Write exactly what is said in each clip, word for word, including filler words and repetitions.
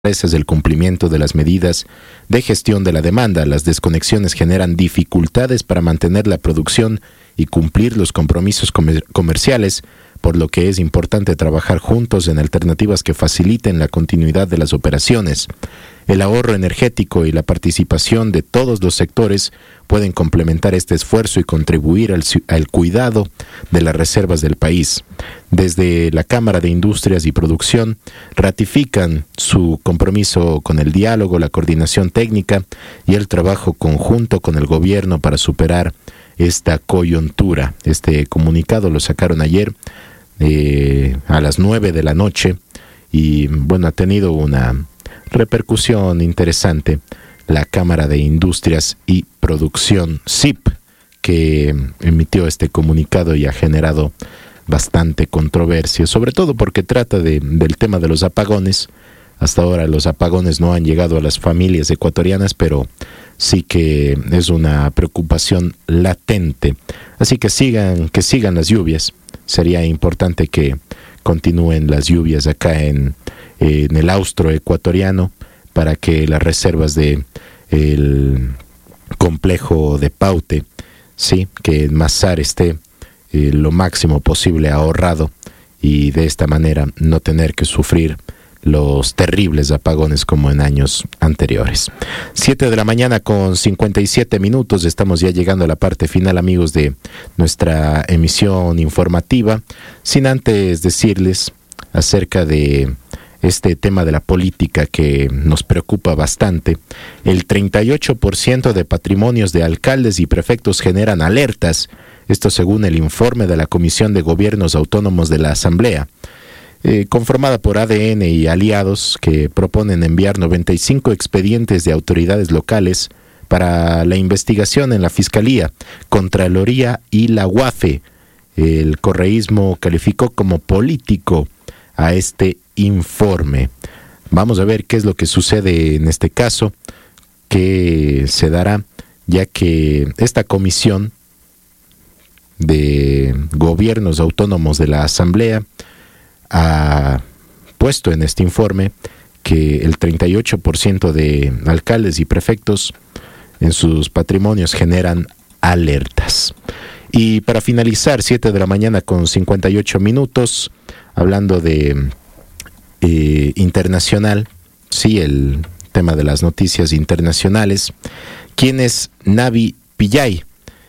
el cumplimiento de las medidas de gestión de la demanda. Las desconexiones generan dificultades para mantener la producción y cumplir los compromisos comer- comerciales, por lo que es importante trabajar juntos en alternativas que faciliten la continuidad de las operaciones. El ahorro energético y la participación de todos los sectores pueden complementar este esfuerzo y contribuir al, al cuidado de las reservas del país. Desde la Cámara de Industrias y Producción ratifican su compromiso con el diálogo, la coordinación técnica y el trabajo conjunto con el gobierno para superar esta coyuntura. Este comunicado lo sacaron ayer eh, a las nueve de la noche y bueno, ha tenido una repercusión interesante la Cámara de Industrias y Producción, C I P, que emitió este comunicado y ha generado bastante controversia, sobre todo porque trata de, del tema de los apagones. Hasta ahora los apagones no han llegado a las familias ecuatorianas, pero sí que es una preocupación latente. Así que sigan, que sigan las lluvias. Sería importante que continúen las lluvias acá en, en el austro ecuatoriano para que las reservas de el complejo de Paute, sí, que en Mazar esté eh, lo máximo posible ahorrado y de esta manera no tener que sufrir los terribles apagones como en años anteriores. Siete de la mañana con cincuenta y siete minutos, estamos ya llegando a la parte final, amigos, de nuestra emisión informativa, sin antes decirles acerca de este tema de la política que nos preocupa bastante. El treinta y ocho por ciento de patrimonios de alcaldes y prefectos generan alertas, esto según el informe de la Comisión de Gobiernos Autónomos de la Asamblea, eh, conformada por A D N y aliados, que proponen enviar noventa y cinco expedientes de autoridades locales para la investigación en la Fiscalía, Contraloría y la U A F E. El correísmo calificó como político a este informe. Vamos a ver qué es lo que sucede en este caso, qué se dará, ya que esta comisión de gobiernos autónomos de la Asamblea ha puesto en este informe que el treinta y ocho por ciento de alcaldes y prefectos en sus patrimonios generan alertas. Y para finalizar, siete de la mañana con cincuenta y ocho minutos, hablando de eh, internacional, sí, el tema de las noticias internacionales. ¿Quién es Navi Pillay?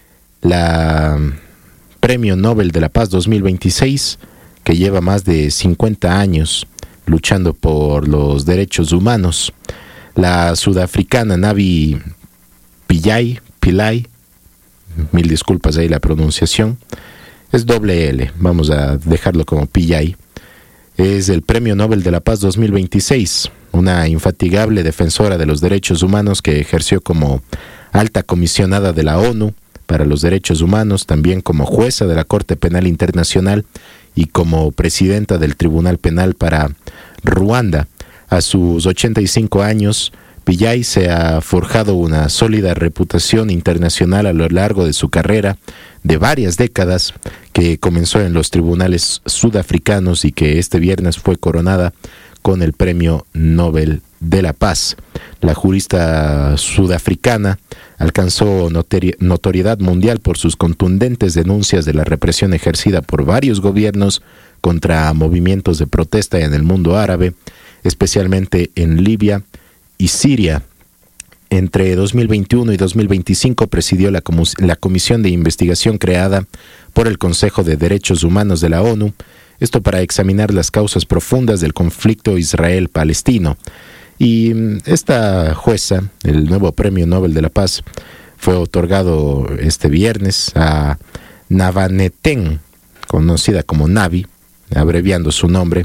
La Premio Nobel de la Paz dos mil veintiséis, que lleva más de cincuenta años luchando por los derechos humanos. La sudafricana Navi Pillay, Pillay, mil disculpas ahí la pronunciación, es doble L, vamos a dejarlo como Pillay. Es el Premio Nobel de la Paz dos mil veintiséis, una infatigable defensora de los derechos humanos que ejerció como alta comisionada de la ONU para los derechos humanos, también como jueza de la Corte Penal Internacional y como presidenta del Tribunal Penal para Ruanda. A sus ochenta y cinco años, Pillay se ha forjado una sólida reputación internacional a lo largo de su carrera de varias décadas, que comenzó en los tribunales sudafricanos y que este viernes fue coronada con el Premio Nobel de la Paz. La jurista sudafricana alcanzó notori- notoriedad mundial por sus contundentes denuncias de la represión ejercida por varios gobiernos contra movimientos de protesta en el mundo árabe, especialmente en Libia y Siria. Entre dos mil veintiuno y dos mil veinticinco presidió la, comus- la comisión de investigación creada por el Consejo de Derechos Humanos de la ONU, esto para examinar las causas profundas del conflicto Israel-Palestino. Y esta jueza, el nuevo Premio Nobel de la Paz, fue otorgado este viernes a Navanethen, conocida como Navi, abreviando su nombre,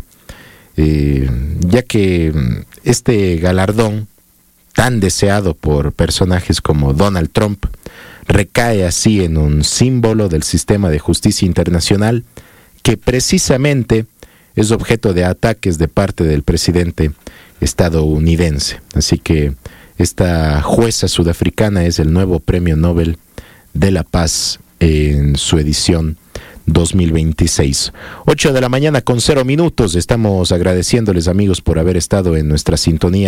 eh, ya que este galardón, tan deseado por personajes como Donald Trump, recae así en un símbolo del sistema de justicia internacional que precisamente es objeto de ataques de parte del presidente estadounidense. Así que esta jueza sudafricana es el nuevo Premio Nobel de la Paz en su edición dos mil veintiséis. ocho de la mañana con cero minutos. Estamos agradeciéndoles, amigos, por haber estado en nuestra sintonía